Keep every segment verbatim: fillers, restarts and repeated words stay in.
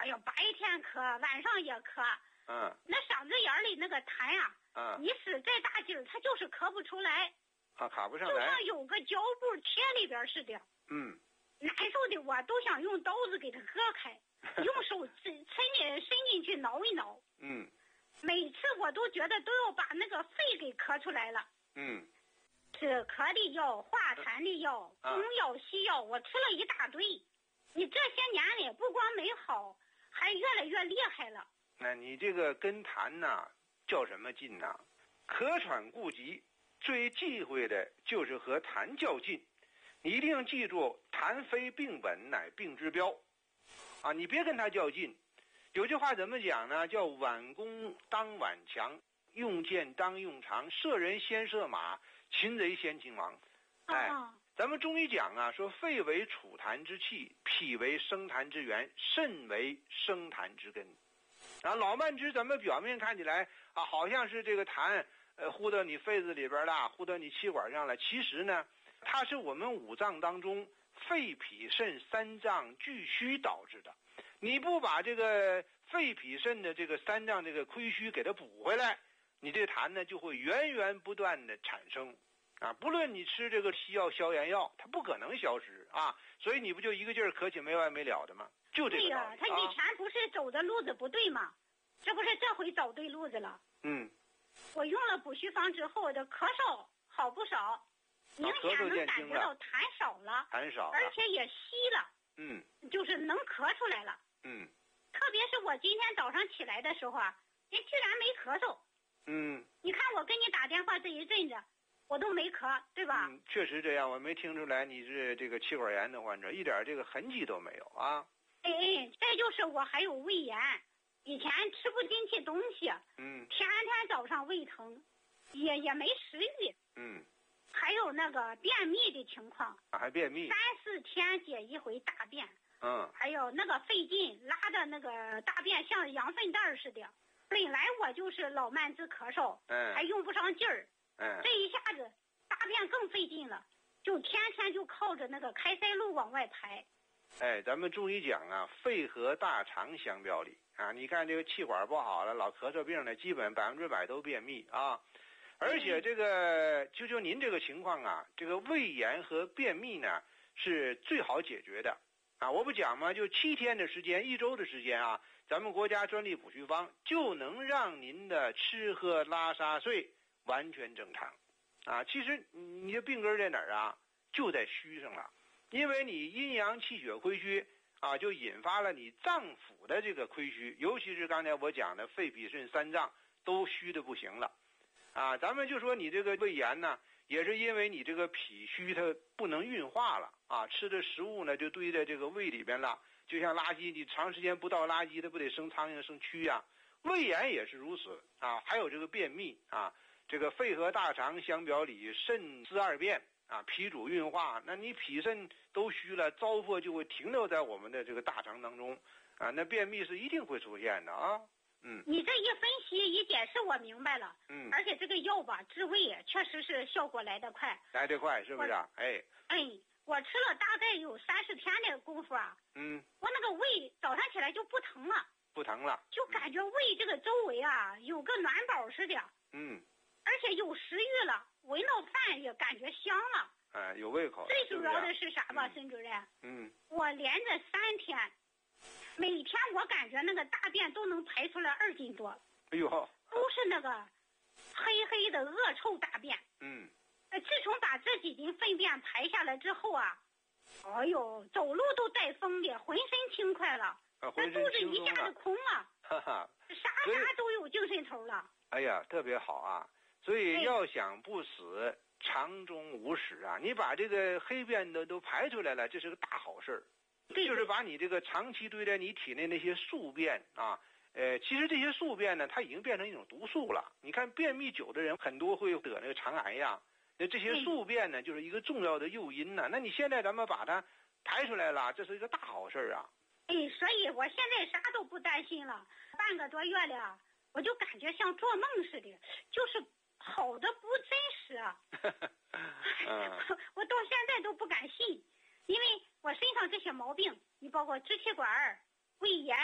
哎呀，白天咳，晚上也咳。 嗯。 那嗓子眼里那个痰啊， 嗯， 你使再大劲儿，它就是咳不出来。 啊，卡不上来。 就像有个胶布贴里边似的。 嗯。 难受的我都想用刀子给它割开，用手伸伸进伸进去挠一挠。 嗯。 每次我都觉得都要把那个肺给咳出来了。 嗯。 止咳的药、化痰的药、中药、西药，我吃了一大堆。你这些年里不光没好，还越来越厉害了。 那你这个跟痰呐较什么劲呐？咳喘顾急，最忌讳的就是和痰较劲。你一定记住，痰非病本，乃病之标。啊，你别跟他较劲。有句话怎么讲呢？叫挽弓当挽强，用箭当用长，射人先射马，擒贼先擒王。哎，咱们中医讲啊，说肺为储痰之器，脾为生痰之源，肾为生痰之根。啊，老慢支咱们表面看起来啊，好像是这个痰呃呼到你肺子里边了，呼到你气管上了。其实呢，它是我们五脏当中肺脾肾三脏俱虚导致的。你不把这个肺脾肾的这个三脏这个亏虚给它补回来，你这痰呢就会源源不断的产生啊！不论你吃这个西药消炎药，它不可能消失啊！所以你不就一个劲儿咳起没完没了的吗？就这个道理。 对呀、啊，他以前不是走的路子不对吗？这不是这回找对路子了。 嗯。 我用了补虚方之后的咳嗽好不少，明显能感觉到痰少了， 痰少了， 而且也稀了。 嗯。 就是能咳出来了。 嗯。 特别是我今天早上起来的时候啊，你居然没咳嗽。 嗯。 你看我跟你打电话这一阵子，我都没咳，对吧？ 嗯，确实这样，我没听出来你是这个气管炎的患者，一点这个痕迹都没有啊。 哎哎，再就是我还有胃炎，以前吃不进去东西， 嗯， 天天早上胃疼，也也没食欲， 嗯， 还有那个便秘的情况， 啊、还便秘， 三四天解一回大便， 嗯， 还有那个费劲，拉的那个大便像羊粪蛋似的。本来我就是老慢支咳嗽， 嗯， 还用不上劲儿， 嗯， 这一下子大便更费劲了，就天天就靠着那个开塞露往外排。 哎，咱们中医讲啊，肺和大肠相表里啊。你看这个气管不好了，老咳嗽病呢，基本百分之百都便秘啊。而且这个就就您这个情况啊，这个胃炎和便秘呢是最好解决的啊。我不讲吗？就七天的时间，一周的时间啊，咱们国家专利补虚方就能让您的吃喝拉撒睡完全正常啊。其实你的病根在哪儿啊？就在虚上了。因为你阴阳气血亏虚啊，就引发了你脏腑的这个亏虚，尤其是刚才我讲的肺脾肾三脏都虚的不行了啊。咱们就说你这个胃炎呢，也是因为你这个脾虚它不能运化了啊，吃的食物呢就堆在这个胃里边了，就像垃圾，你长时间不倒垃圾，它不得生苍蝇生蛆呀？胃炎也是如此啊。还有这个便秘啊，这个肺和大肠相表里，肾司二便啊，脾主运化，那你脾肾都虚了，糟粕就会停留在我们的这个大肠当中啊，那便秘是一定会出现的啊。嗯， 你这一分析一解释我明白了。 嗯， 而且这个药吧治胃确实是效果来得快， 来得快是不是啊？哎哎，我吃了大概有三十天的功夫啊， 嗯， 我那个胃早上起来就不疼了， 不疼了， 就感觉胃这个周围啊有个暖宝似的。 嗯， 而且有食欲了，闻到饭也感觉香了。 哎，有胃口。 最主要的是啥吧，孙主任？ 嗯， 我连着三天，每天我感觉那个大便都能排出来二斤多。 哎呦， 都是那个黑黑的恶臭大便。 嗯， 呃，自从把这几斤粪便排下来之后啊，哎呦，走路都带风的，浑身轻快了， 啊， 那肚子一下子空了， 哈哈， 啥啥都有精神头了。 哎呀，特别好啊！所以要想不死，肠中无屎啊！你把这个黑便的都排出来了，这是个大好事儿。就是把你这个长期堆在你体内那些宿便啊，呃，其实这些宿便呢，它已经变成一种毒素了。你看便秘久的人很多会得那个肠癌呀，那这些宿便呢，就是一个重要的诱因呢。那你现在咱们把它排出来了，这是一个大好事啊！ 哎，所以我现在啥都不担心了。半个多月了，我就感觉像做梦似的，就是好的不真实啊。 嗯、 我到现在都不敢信，因为我身上这些毛病，你包括支气管、胃炎、便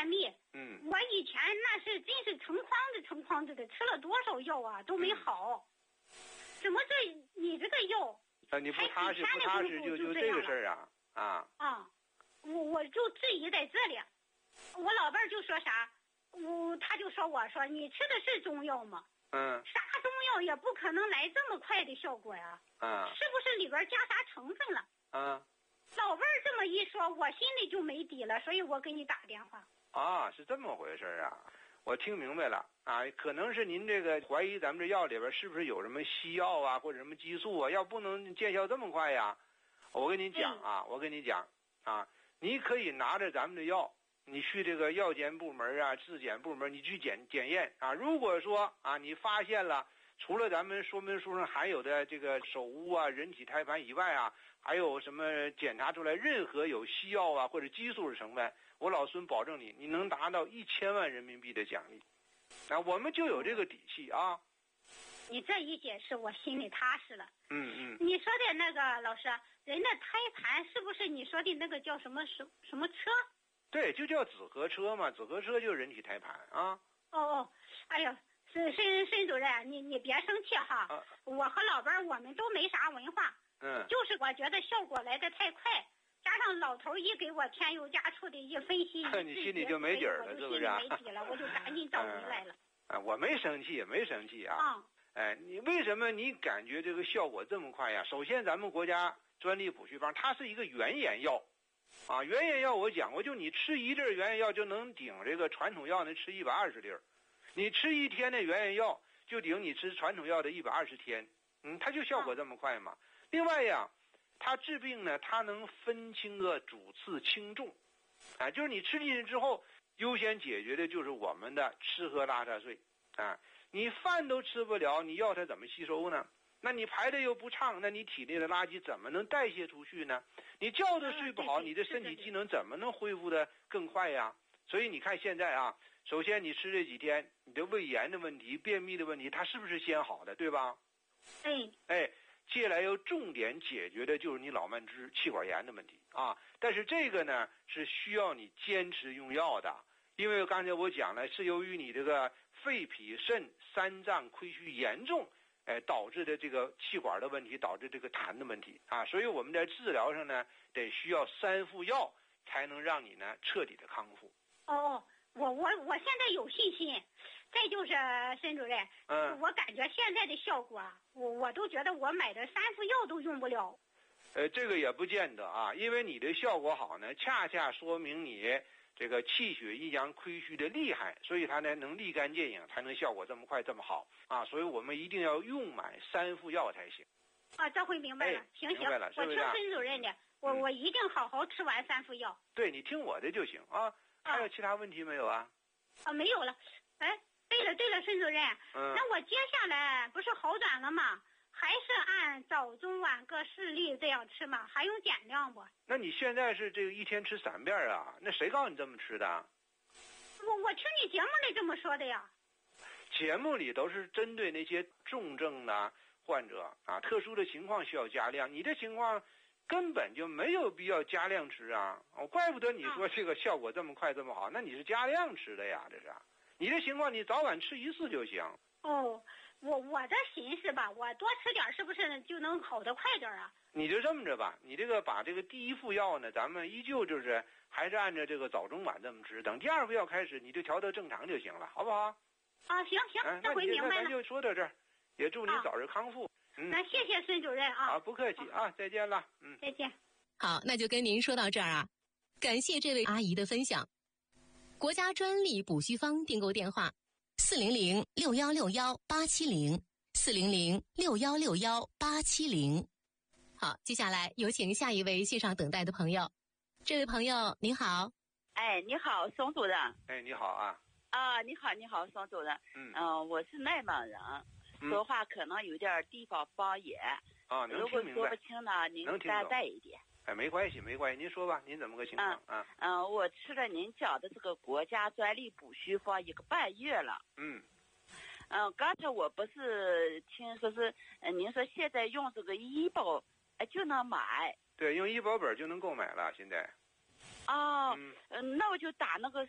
便秘。 嗯。 我以前那是真是成筐子成筐子的，吃了多少药啊都没好。嗯、怎么这你这个药？ 啊，你不踏实不踏实就就这个事儿啊啊。 啊，我我就质疑在这里。我老伴儿就说啥，我他就说我说你吃的是中药吗？ 嗯。 啥中药也不可能来这么快的效果呀。 啊。 是不是里边加啥成分了？ 啊。 老伴儿这么一说，我心里就没底了，所以我给你打电话。 啊，是这么回事啊！我听明白了啊，可能是您这个怀疑咱们这药里边是不是有什么西药啊，或者什么激素啊，要不能见效这么快呀。我跟你讲啊，我跟你讲啊，你可以拿着咱们的药，你去这个药监部门啊、质检部门，你去检检验啊。如果说啊，你发现了除了咱们说明书上含有的这个首乌啊、人体胎盘以外啊，还有什么检查出来任何有西药啊或者激素的成分，我老孙保证你，你能拿到一千万人民币的奖励。啊，我们就有这个底气啊。 你这一解释，我心里踏实了。 嗯嗯。 你说的那个老师，人的胎盘是不是你说的那个叫什么什什么车？ 对，就叫紫河车嘛，紫河车就是人体胎盘啊。 哦哦，哎呀，沈沈沈主任，你你别生气哈。啊、我和老伴儿我们都没啥文化。 嗯。 就是我觉得效果来得太快，加上老头一给我添油加醋的一分析， 你心里就没底儿了，是不是？ 没底了，我就赶紧找您来了。 啊，我没生气，没生气啊。 啊。 哎，你为什么你感觉这个效果这么快呀？首先，咱们国家专利补虚方，它是一个原研药，啊，原研药我讲过，就你吃一粒原研药就能顶这个传统药能吃一百二十粒，你吃一天的原研药就顶你吃传统药的一百二十天，嗯，它就效果这么快嘛。另外呀，它治病呢，它能分清个主次轻重，啊，就是你吃进去之后，优先解决的就是我们的吃喝拉撒睡，啊。你饭都吃不了，你药它怎么吸收呢？那你排的又不畅，那你体内的垃圾怎么能代谢出去呢？你觉都睡不好，你的身体机能怎么能恢复的更快呀？所以你看现在啊，首先你吃这几天，你的胃炎的问题、便秘的问题，它是不是先好的，对吧？ 嗯。 哎，接下来要重点解决的就是你老慢支、气管炎的问题啊。但是这个呢，是需要你坚持用药的，因为刚才我讲了，是由于你这个肺脾肾三脏亏虚严重，哎，导致的这个气管的问题，导致这个痰的问题啊，所以我们在治疗上呢，得需要三副药才能让你呢彻底的康复。 哦，我我我现在有信心。再就是沈主任， 嗯， 我感觉现在的效果，我我都觉得我买的三副药都用不了。 呃，这个也不见得啊，因为你的效果好呢，恰恰说明你这个气血阴阳亏虚的厉害，所以它呢能立竿见影，才能效果这么快这么好啊！所以我们一定要用满三副药才行。 啊，这回明白了， 哎、 行行， 明白了，是不是？ 我听孙主任的，我、嗯、我一定好好吃完三副药。 对，你听我的就行啊。还有其他问题没有啊？ 啊，没有了。哎，对了对了，孙主任， 嗯， 那我接下来不是好转了吗？还是按早中晚各四粒这样吃吗？还用减量不？ 那你现在是这个一天吃三遍啊？那谁告诉你这么吃的？ 我我听你节目里这么说的呀。 节目里都是针对那些重症的患者啊，特殊的情况需要加量。你这情况根本就没有必要加量吃啊！哦，怪不得你说这个效果这么快这么好，那你是加量吃的呀？这是，你这情况你早晚吃一次就行。 哦。我我这寻思吧，我多吃点是不是就能好得快点啊？ 你就这么着吧，你这个把这个第一副药呢，咱们依旧就是还是按照这个早中晚这么吃，等第二副药开始你就调得正常就行了，好不好？ 啊，行行， 嗯、 这回明白了。 那咱就说到这儿，也祝你早日康复。 啊、 嗯， 那谢谢孙主任啊。 啊，不客气啊，再见了。嗯， 再见。 好，那就跟您说到这儿啊，感谢这位阿姨的分享。国家专利补虚方订购电话：四零零六幺六幺八七零。四零零六幺六幺八七零。好，接下来有请下一位线上等待的朋友。这位朋友您好。 哎，你好，宋主任。 哎，你好啊。 啊，你好，你好，宋主任。 嗯。 嗯、呃，我是内蒙人， 嗯、 说话可能有点地方方言。 啊，能听明白。 如果说不清呢，您担待一点。 哎，没关系，没关系，您说吧，您怎么个情况啊？ 嗯、呃，我吃了您讲的这个国家专利补虚方一个半月了。 嗯。 嗯，刚才我不是听说是，呃，您说现在用这个医保，呃，就能买。 对，用医保本就能购买了，现在。 哦，嗯、呃，那我就打那个